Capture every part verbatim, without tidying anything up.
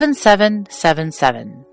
seven seven seven.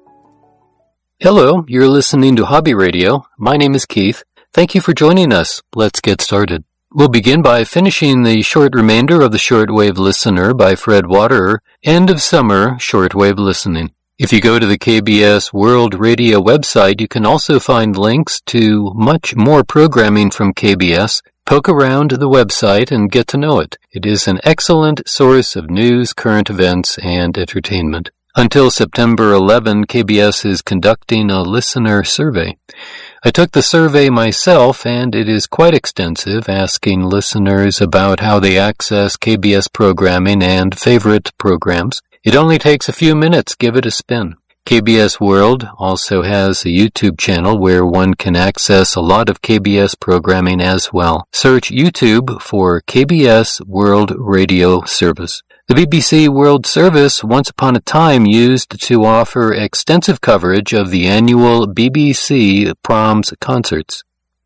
Hello, you're listening to Hobby Radio. My name is Keith. Thank you for joining us. Let's get started. We'll begin by finishing the short remainder of the Shortwave Listener by Fred Waterer, End of Summer Shortwave Listening. If you go to the K B S World Radio website, you can also find links to much more programming from K B S. Poke around the website and get to know it. It is an excellent source of news, current events, and entertainment. Until September eleventh, K B S is conducting a listener survey. I took the survey myself, and it is quite extensive, asking listeners about how they access K B S programming and favorite programs. It only takes a few minutes. Give it a spin. K B S World also has a YouTube channel where one can access a lot of K B S programming as well. Search YouTube for K B S World Radio Service. The B B C World Service once upon a time used to offer extensive coverage of the annual B B C Proms concerts.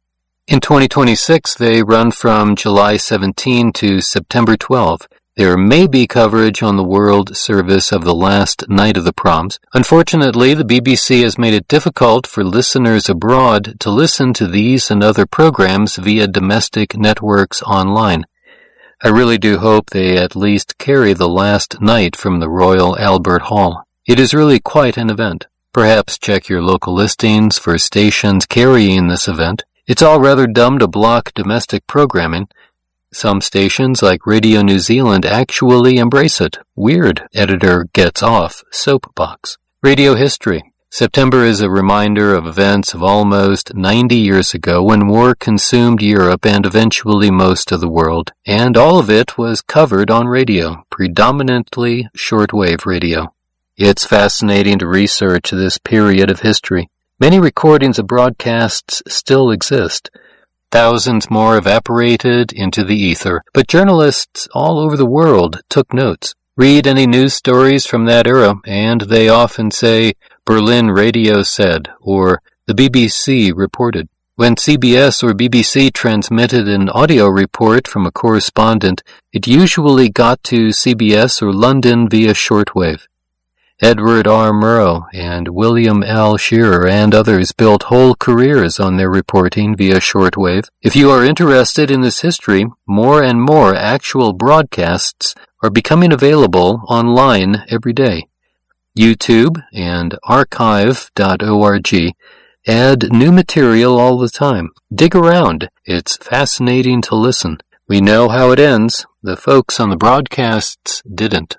In twenty twenty-six, they run from July seventeenth to September twelfth. There may be coverage on the World Service of the last night of the proms. Unfortunately, the B B C has made it difficult for listeners abroad to listen to these and other programs via domestic networks online. I really do hope they at least carry the last night from the Royal Albert Hall. It is really quite an event. Perhaps check your local listings for stations carrying this event. It's all rather dumb to block domestic programming. Some stations, like Radio New Zealand, actually embrace it. Weird. Editor gets off. Soapbox. Radio history. September is a reminder of events of almost ninety years ago when war consumed Europe and eventually most of the world, and all of it was covered on radio, predominantly shortwave radio. It's fascinating to research this period of history. Many recordings of broadcasts still exist. Thousands more evaporated into the ether, but journalists all over the world took notes. Read any news stories from that era, and they often say, Berlin Radio said, or the B B C reported. When C B S or B B C transmitted an audio report from a correspondent, it usually got to C B S or London via shortwave. Edward R. Murrow and William L. Shearer and others built whole careers on their reporting via shortwave. If you are interested in this history, more and more actual broadcasts are becoming available online every day. YouTube and archive dot org add new material all the time. Dig around. It's fascinating to listen. We know how it ends. The folks on the broadcasts didn't.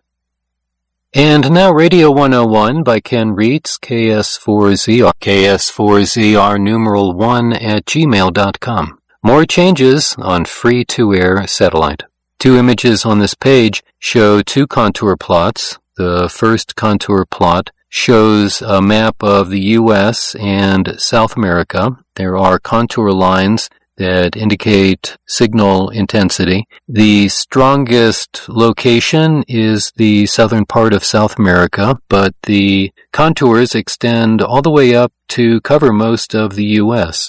And now Radio one oh one by Ken Reitz, K S four Z R, K S four Z R numeral one at gmail dot com. More changes on free-to-air satellite. Two images on this page show two contour plots. The first contour plot shows a map of the U S and South America. There are contour lines that indicate signal intensity. The strongest location is the southern part of South America, but the contours extend all the way up to cover most of the U S.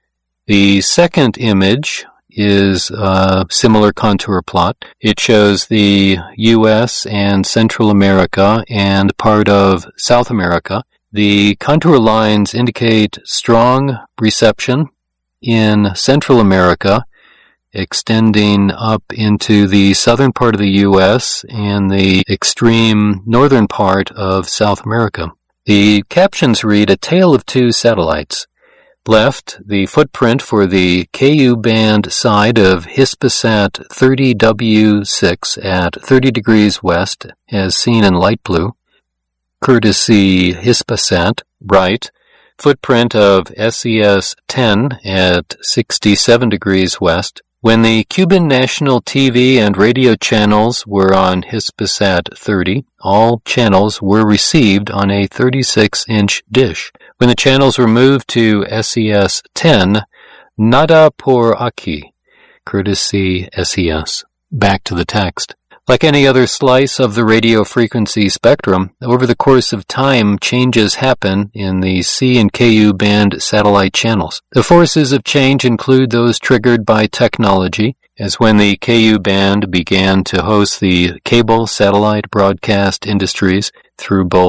The second image is a similar contour plot. It shows the U S and Central America and part of South America. The contour lines indicate strong reception in Central America, extending up into the southern part of the U S and the extreme northern part of South America. The captions read, A Tale of Two Satellites. Left, the footprint for the K U band side of Hispasat thirty W six at thirty degrees west, as seen in light blue. Courtesy Hispasat, right. Footprint of S E S ten at sixty-seven degrees west. When the Cuban national T V and radio channels were on Hispasat thirty, all channels were received on a thirty-six inch dish. When the channels were moved to S E S ten, nada por aquí, courtesy S E S. Back to the text. Like any other slice of the radio frequency spectrum, over the course of time, changes happen in the C and K U band satellite channels. The forces of change include those triggered by technology, as when the K U band began to host the cable satellite broadcast industries through both